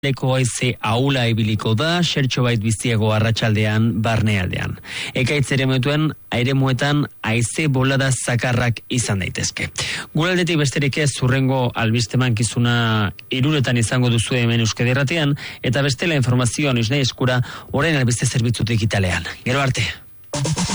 Leko haize ahula ibiliko da, xertxo bait biztiago arratsaldean barnealdean. Ekaitz eremuetan haize bolada zakarrak izan daitezke. Guraldetik besterik ez zurrengo albistemankizuna 3:00 izango duzu hemen Euskadi Irratian, eta bestela informazioa noiz nahi eskura orain albiste zerbitzu digitalean. Gero arte.